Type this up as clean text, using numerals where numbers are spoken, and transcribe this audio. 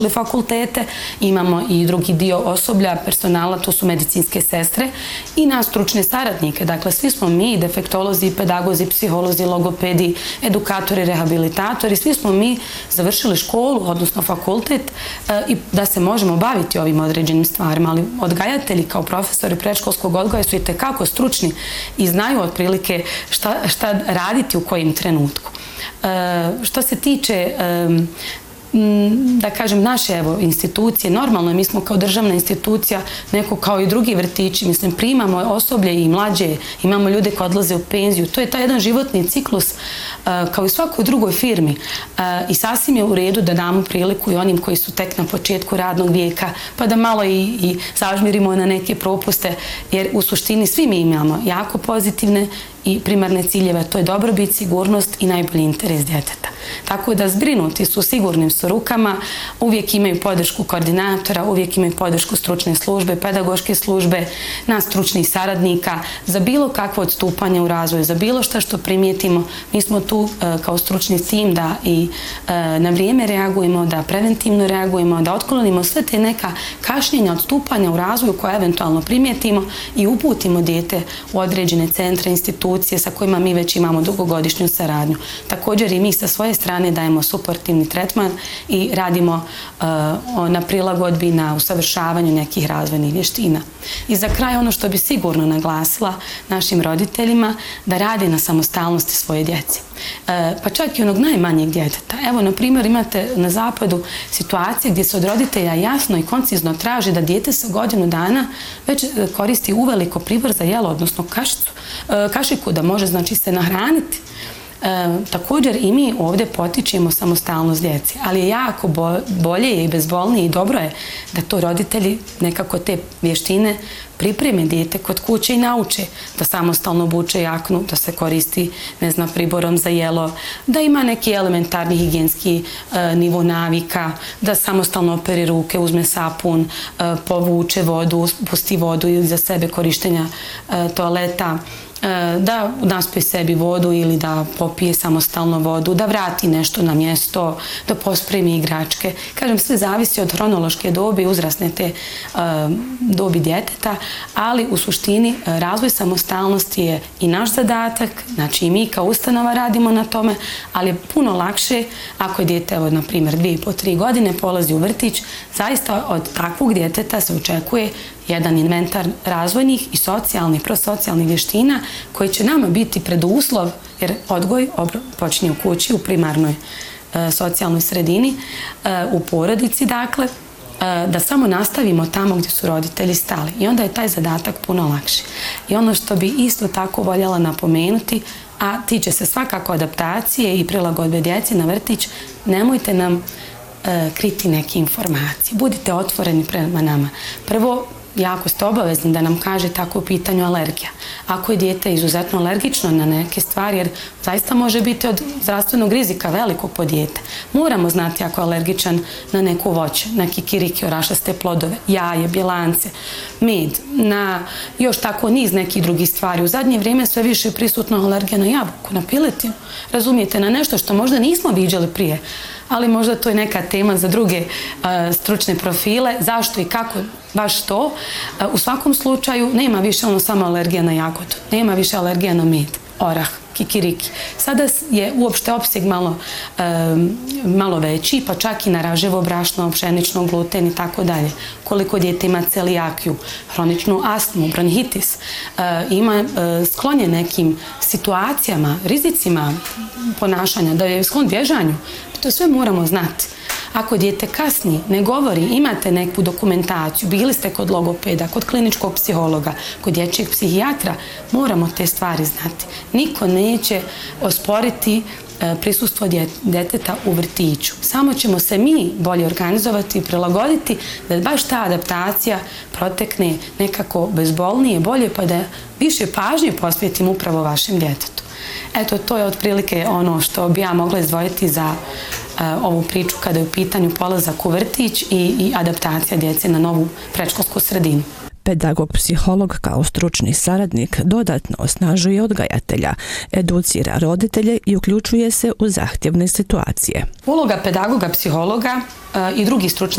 fakultete, imamo i drugi dio osoblja, personala, to su medicinske sestre i nas stručne saradnike. Dakle, svi smo mi, defektolozi, pedagozi, psiholozi, logopedi, edukatori, rehabilitatori, svi smo mi završili školu, odnosno fakultet, i da se možemo baviti ovim određenim stvarima, ali odgajatelji kao profesori predškolskog odgoja su i tekako stručni i znaju otprilike šta raditi u kojim trenutku. Što se tiče da kažem, naše institucije, normalno, mi smo kao državna institucija, neko kao i drugi vrtići, mislim, primamo osoblje i mlađe, imamo ljude koji odlaze u penziju, to je taj jedan životni ciklus kao i svakoj drugoj firmi i sasvim je u redu da damo priliku i onim koji su tek na početku radnog vijeka, pa da malo i zažmirimo na neke propuste, jer u suštini svi mi imamo jako pozitivne i primarne ciljeve, to je dobrobit, sigurnost i najbolji interes djeteta. Tako da zbrinuti su, sigurnim su rukama, uvijek imaju podršku koordinatora, uvijek imaju podršku stručne službe, pedagoške službe, nas stručnih saradnika, za bilo kakvo odstupanje u razvoju, za bilo što primijetimo. Mi smo tu kao stručni tim da i na vrijeme reagujemo, da preventivno reagujemo, da otklonimo sve te neka kašnjenja, odstupanja u razvoju koje eventualno primijetimo i uputimo dijete u određene centre, institucije sa kojima mi već imamo dugogodišnju saradnju. Također i mi sa svoje strane dajemo suportivni tretman i radimo na prilagodbi, na usavršavanju nekih razvojnih vještina. I za kraj ono što bi sigurno naglasila našim roditeljima, da rade na samostalnosti svoje djece. Pa čak i onog najmanjeg djeteta. Evo, na primjer, imate na zapadu situacije gdje se od roditelja jasno i koncizno traži da dijete sa godinu dana već koristi uveliko pribor za jelo, odnosno kašiku, da može, znači, se nahraniti. Također i mi ovdje potičemo samostalnost djeci, ali je jako bolje i bezbolnije i dobro je da to roditelji nekako te vještine pripreme dijete kod kuće i nauče da samostalno obuče jaknu, da se koristi, ne znam, priborom za jelo, da ima neki elementarni higijenski nivo navika, da samostalno opere ruke, uzme sapun, povuče vodu, pusti vodu ili za sebe korištenja toaleta, da naspoji sebi vodu ili da popije samostalno vodu, da vrati nešto na mjesto, da pospremi igračke. Kažem, sve zavisi od hronološke dobi, uzrasne te dobi djeteta, ali u suštini razvoj samostalnosti je i naš zadatak, znači i mi kao ustanova radimo na tome, ali je puno lakše ako je dijete, evo, na primjer, 2,5-3 godine, polazi u vrtić, zaista od takvog djeteta se očekuje jedan inventar razvojnih i socijalnih, prosocijalnih vještina koji će nama biti preduslov, jer odgoj počinje u kući, u primarnoj socijalnoj sredini, u porodici, dakle, da samo nastavimo tamo gdje su roditelji stali. I onda je taj zadatak puno lakši. I ono što bi isto tako voljela napomenuti, a tiče se svakako adaptacije i prilagodbe djeci na vrtić, nemojte nam kriti neke informacije. Budite otvoreni prema nama. Prvo, jako ste obavezni da nam kažete ako je u pitanju alergija. Ako je dijete izuzetno alergično na neke stvari, jer zaista može biti od zdravstvenog rizika veliko po dijete. Moramo znati ako je alergičan na neku voće, neki kiriki, orašaste plodove, jaje, bjelance, med, na još tako niz nekih drugih stvari. U zadnje vrijeme sve više je prisutno alergija na jabuku, na piletinu. Razumijete, na nešto što možda nismo viđali prije, ali možda to je neka tema za druge stručne profile. Zašto i kako baš to? U svakom slučaju nema više samo alergija na jagodu, nema više alergija na med, orah, kikiriki. Sada je uopšte opseg malo veći, pa čak i na raževo brašno, pšenično, gluten i tako dalje. Koliko dijete ima celijakiju, hroničnu astmu, bronhitis, ima sklonje nekim situacijama, rizicima ponašanja, da je sklon bježanju. To sve moramo znati. Ako dijete kasni, ne govori, imate neku dokumentaciju, bili ste kod logopeda, kod kliničkog psihologa, kod dječjeg psihijatra, moramo te stvari znati. Niko neće osporiti prisustvo djeteta u vrtiću. Samo ćemo se mi bolje organizovati i prilagoditi da baš ta adaptacija protekne nekako bezbolnije, bolje, pa da više pažnje posvetim upravo vašem djetetu. Eto, to je otprilike ono što bi ja mogla izdvojiti za ovu priču kada je u pitanju polazak u vrtić i adaptacija djece na novu predškolsku sredinu. Pedagog-psiholog kao stručni saradnik dodatno osnažuje odgajatelja, educira roditelje i uključuje se u zahtjevne situacije. Uloga pedagoga-psihologa i drugih stručnih